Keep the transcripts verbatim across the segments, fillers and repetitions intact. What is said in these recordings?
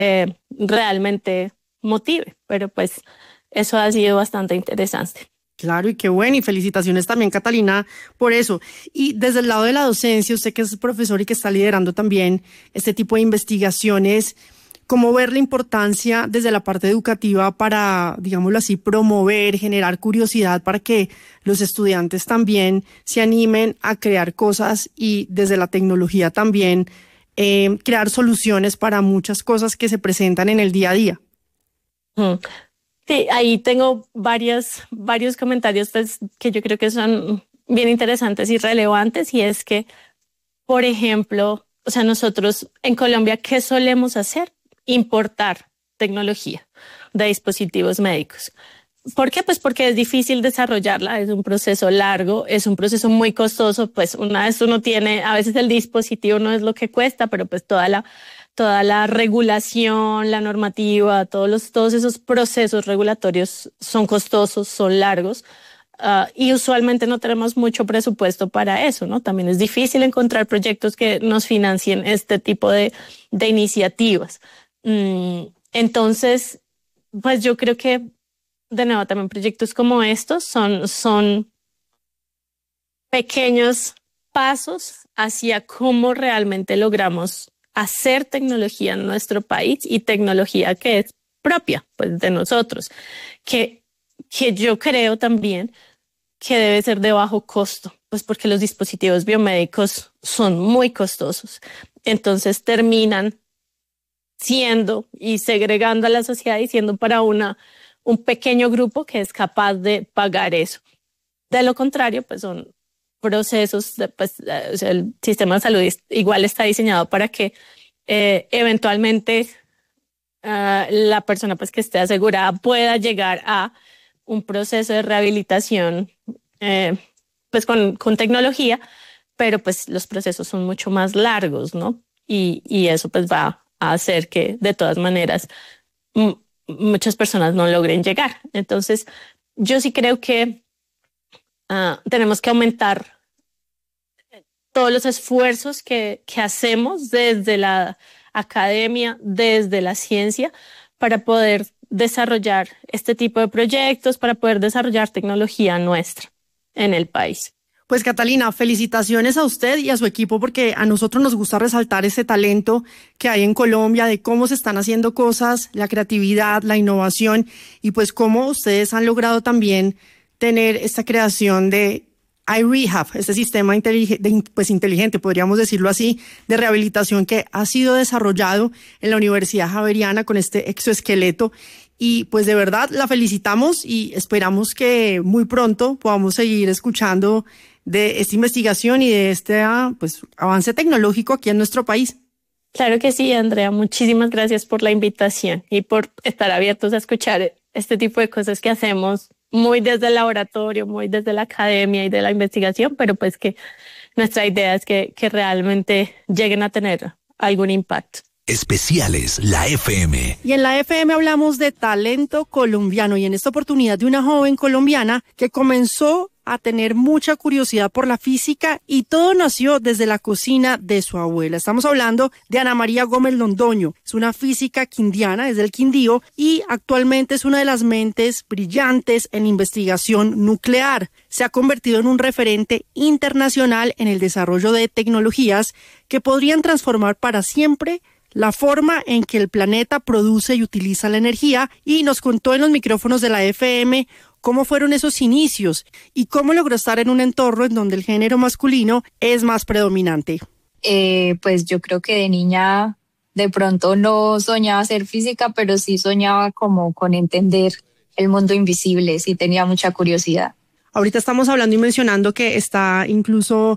eh, realmente motive, pero pues eso ha sido bastante interesante. Claro, y qué bueno, y felicitaciones también, Catalina, por eso. Y desde el lado de la docencia, usted que es profesor y que está liderando también este tipo de investigaciones, ¿cómo ver la importancia desde la parte educativa para, digámoslo así, promover, generar curiosidad para que los estudiantes también se animen a crear cosas y desde la tecnología también eh, crear soluciones para muchas cosas que se presentan en el día a día? Mm. Sí, ahí tengo varios, varios comentarios pues, que yo creo que son bien interesantes y relevantes, y es que, por ejemplo, o sea, nosotros en Colombia, ¿qué solemos hacer? Importar tecnología de dispositivos médicos. ¿Por qué? Pues porque es difícil desarrollarla, es un proceso largo, es un proceso muy costoso, pues una vez uno tiene, a veces el dispositivo no es lo que cuesta, pero pues toda la, toda la regulación, la normativa, todos los, todos esos procesos regulatorios son costosos, son largos. Uh, y usualmente no tenemos mucho presupuesto para eso, ¿no? También es difícil encontrar proyectos que nos financien este tipo de, de iniciativas. Mm, entonces, pues yo creo que, de nuevo, también proyectos como estos son, son pequeños pasos hacia cómo realmente logramos hacer tecnología en nuestro país, y tecnología que es propia, pues, de nosotros, que, que yo creo también que debe ser de bajo costo, pues porque los dispositivos biomédicos son muy costosos. Entonces terminan siendo y segregando a la sociedad y siendo para una, un pequeño grupo que es capaz de pagar eso. De lo contrario, pues son procesos, de, pues, o sea, el sistema de salud igual está diseñado para que eh, eventualmente uh, la persona pues, que esté asegurada pueda llegar a un proceso de rehabilitación eh, pues con, con tecnología, pero pues los procesos son mucho más largos, ¿no? Y, y eso pues va a hacer que de todas maneras m- muchas personas no logren llegar. Entonces, yo sí creo que uh, tenemos que aumentar todos los esfuerzos que, que hacemos desde la academia, desde la ciencia, para poder desarrollar este tipo de proyectos, para poder desarrollar tecnología nuestra en el país. Pues Catalina, felicitaciones a usted y a su equipo porque a nosotros nos gusta resaltar ese talento que hay en Colombia, de cómo se están haciendo cosas, la creatividad, la innovación y pues cómo ustedes han logrado también tener esta creación de iRehab, este sistema inteligente, pues inteligente, podríamos decirlo así, de rehabilitación que ha sido desarrollado en la Universidad Javeriana con este exoesqueleto. Y pues de verdad la felicitamos y esperamos que muy pronto podamos seguir escuchando de esta investigación y de este pues, avance tecnológico aquí en nuestro país. Claro que sí, Andrea. Muchísimas gracias por la invitación y por estar abiertos a escuchar este tipo de cosas que hacemos muy desde el laboratorio, muy desde la academia y de la investigación, pero pues que nuestra idea es que, que realmente lleguen a tener algún impacto. Especiales La F M. Y en la F M hablamos de talento colombiano y en esta oportunidad de una joven colombiana que comenzó a tener mucha curiosidad por la física y todo nació desde la cocina de su abuela. Estamos hablando de Ana María Gómez Londoño. Es una física quindiana, es del Quindío y actualmente es una de las mentes brillantes en investigación nuclear. Se ha convertido en un referente internacional en el desarrollo de tecnologías que podrían transformar para siempre la forma en que el planeta produce y utiliza la energía, y nos contó en los micrófonos de la F M cómo fueron esos inicios y cómo logró estar en un entorno en donde el género masculino es más predominante. Eh, pues yo creo que de niña de pronto no soñaba ser física, pero sí soñaba como con entender el mundo invisible, sí tenía mucha curiosidad. Ahorita estamos hablando y mencionando que está incluso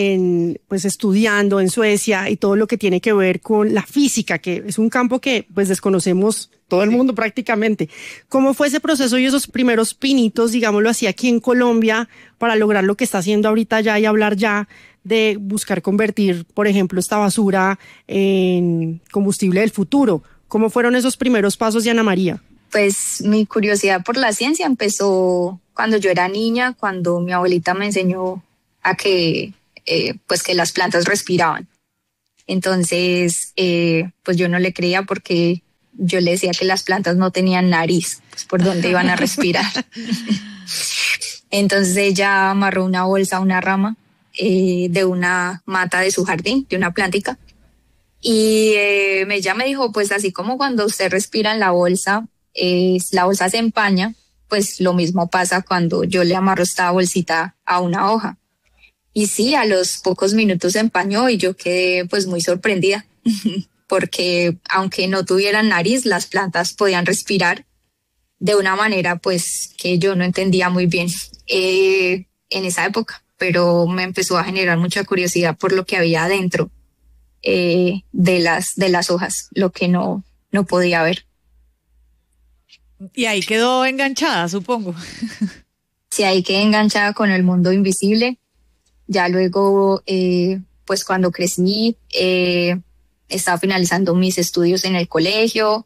en, pues estudiando en Suecia y todo lo que tiene que ver con la física, que es un campo que pues desconocemos todo el mundo prácticamente. ¿Cómo fue ese proceso y esos primeros pinitos, digámoslo así, aquí en Colombia para lograr lo que está haciendo ahorita ya y hablar ya de buscar convertir, por ejemplo, esta basura en combustible del futuro? ¿Cómo fueron esos primeros pasos de Ana María? Pues mi curiosidad por la ciencia empezó cuando yo era niña, cuando mi abuelita me enseñó a que Eh, pues que las plantas respiraban. Entonces, eh, pues yo no le creía porque yo le decía que las plantas no tenían nariz, pues por dónde iban a respirar. Entonces ella amarró una bolsa a una rama eh, de una mata de su jardín, de una plántica. Y eh, ella me dijo, pues así como cuando usted respira en la bolsa, eh, la bolsa se empaña, pues lo mismo pasa cuando yo le amarro esta bolsita a una hoja. Y sí, a los pocos minutos se empañó y yo quedé pues muy sorprendida, porque aunque no tuvieran nariz, las plantas podían respirar de una manera pues que yo no entendía muy bien eh, en esa época, pero me empezó a generar mucha curiosidad por lo que había adentro eh, de las de las hojas, lo que no, no podía ver. Y ahí quedó enganchada, supongo. Sí, ahí quedé enganchada con el mundo invisible. Ya luego, eh, pues cuando crecí, eh, estaba finalizando mis estudios en el colegio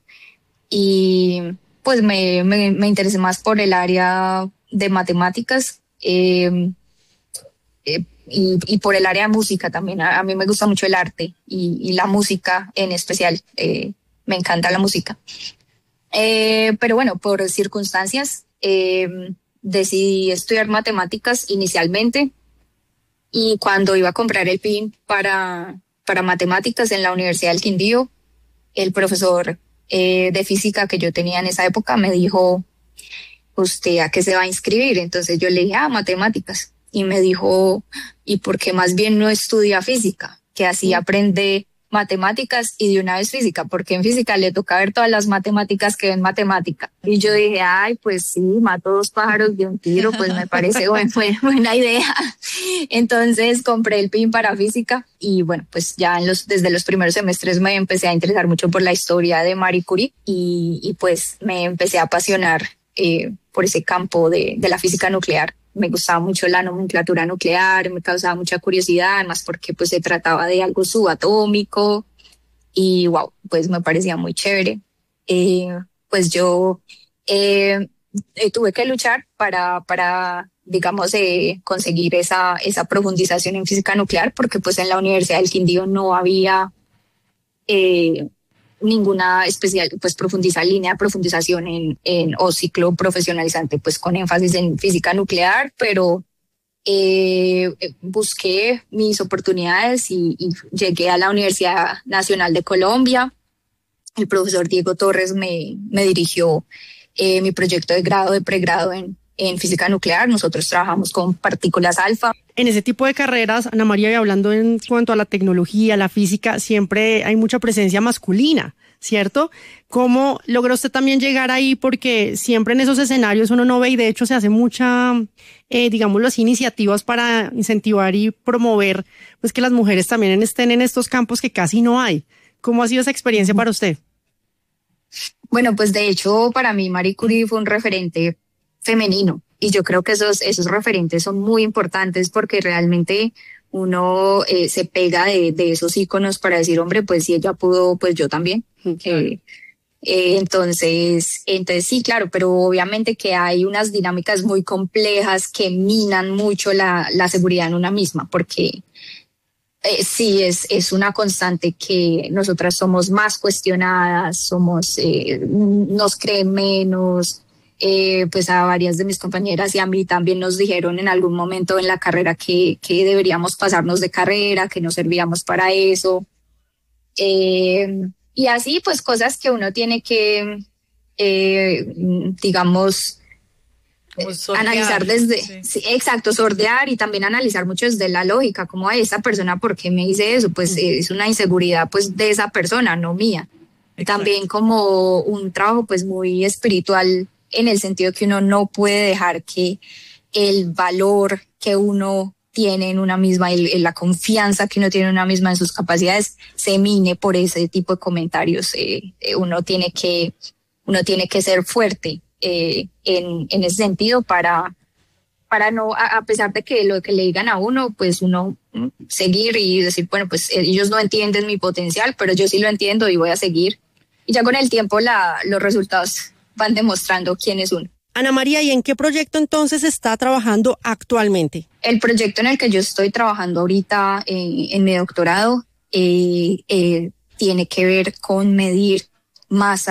y pues me, me, me interesé más por el área de matemáticas eh, eh, y, y por el área de música también. A, a mí me gusta mucho el arte y, y la música en especial. Eh, me encanta la música. Eh, pero bueno, por circunstancias eh, decidí estudiar matemáticas inicialmente. Y cuando iba a comprar el pin para, para matemáticas en la Universidad del Quindío, el profesor eh, de física que yo tenía en esa época me dijo, ¿usted a qué se va a inscribir? Entonces yo le dije, ah, matemáticas. Y me dijo, ¿y por qué más bien no estudia física? Que así aprende matemáticas y de una vez física, porque en física le toca ver todas las matemáticas que ven matemática. Y yo dije, ay, pues sí, mato dos pájaros de un tiro, pues me parece buena, buena idea. Entonces compré el pin para física y bueno, pues ya en los, desde los primeros semestres me empecé a interesar mucho por la historia de Marie Curie y, y pues me empecé a apasionar eh, por ese campo de, de la física nuclear. Me gustaba mucho la nomenclatura nuclear, me causaba mucha curiosidad, además porque pues se trataba de algo subatómico y wow, pues me parecía muy chévere. Eh, pues yo eh, eh, tuve que luchar para, para digamos, eh, conseguir esa, esa profundización en física nuclear, porque pues en la Universidad del Quindío no había eh, ninguna especial, pues profundiza línea de profundización en, en o ciclo profesionalizante, pues con énfasis en física nuclear, pero eh, busqué mis oportunidades y, y llegué a la Universidad Nacional de Colombia. El profesor Diego Torres me, me dirigió eh, mi proyecto de grado, de pregrado en, en física nuclear. Nosotros trabajamos con partículas alfa. En ese tipo de carreras, Ana María, y hablando en cuanto a la tecnología, la física, siempre hay mucha presencia masculina, ¿cierto? ¿Cómo logró usted también llegar ahí? Porque siempre en esos escenarios uno no ve, y de hecho se hace mucha, eh, digamos, las iniciativas para incentivar y promover, pues que las mujeres también estén en estos campos que casi no hay. ¿Cómo ha sido esa experiencia para usted? Bueno, pues de hecho para mí Marie Curie fue un referente femenino. Y yo creo que esos, esos referentes son muy importantes porque realmente uno eh, se pega de, de esos íconos para decir, hombre, pues si ella pudo, pues yo también. Eh, eh, entonces, entonces sí, claro, pero obviamente que hay unas dinámicas muy complejas que minan mucho la, la seguridad en una misma, porque eh, sí es, es una constante que nosotras somos más cuestionadas, somos, eh, nos creen menos. Eh, pues a varias de mis compañeras y a mí también nos dijeron en algún momento en la carrera que, que deberíamos pasarnos de carrera, que no servíamos para eso. Eh, y así pues cosas que uno tiene que, eh, digamos, sordear, analizar desde, sí. Sí, exacto, sordear y también analizar mucho desde la lógica, como a esa persona, ¿por qué me dice eso? Pues mm. es una inseguridad pues de esa persona, no mía. Exacto. También como un trabajo pues muy espiritual, en el sentido que uno no puede dejar que el valor que uno tiene en una misma, y la confianza que uno tiene en una misma, en sus capacidades, se mine por ese tipo de comentarios. Eh, uno tiene que, uno tiene que ser fuerte eh, en, en ese sentido para, para no, a, a pesar de que lo que le digan a uno, pues uno mm, seguir y decir, bueno, pues ellos no entienden mi potencial, pero yo sí lo entiendo y voy a seguir. Y ya con el tiempo la, los resultados van demostrando quién es uno. Ana María, ¿y en qué proyecto entonces está trabajando actualmente? El proyecto en el que yo estoy trabajando ahorita eh, en mi doctorado eh, eh, tiene que ver con medir masa